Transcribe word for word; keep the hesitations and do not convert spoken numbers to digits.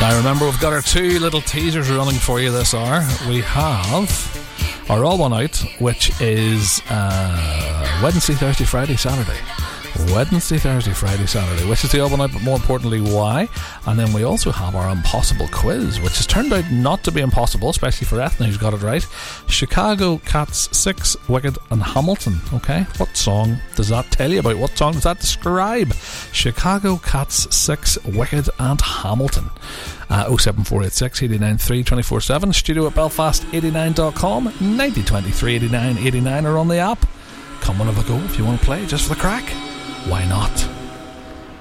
Now remember, we've got our two little teasers running for you this hour. We have our All One Out, which is uh, Wednesday, Thursday, Friday, Saturday. Wednesday, Thursday, Friday, Saturday, which is the All One Out, but more importantly, why? And then we also have our Impossible Quiz, which has turned out not to be impossible, especially for Ethna, who's got it right. Chicago, Cats, Six, Wicked, and Hamilton. Okay, what song does that tell you about? What song does that describe? Chicago, Cats, Six, Wicked, and Hamilton. Uh, oh seven four eight six, eight nine three, two four seven, studio at belfast eighty-nine dot com, ninety twenty-three, eighty-nine, eighty-nine, or on the app. Come on, have a go if you want to play, just for the crack. Why not?